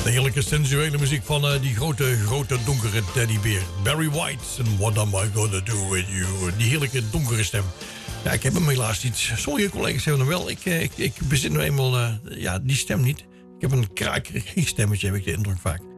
De heerlijke sensuele muziek van die grote donkere teddybeer. Barry White en What Am I Gonna Do With You. Die heerlijke donkere stem. Ja, ik heb hem helaas niet. Sommige collega's hebben hem wel. Ik bezit nu eenmaal die stem niet. Ik heb een krakerig stemmetje, heb ik de indruk vaak.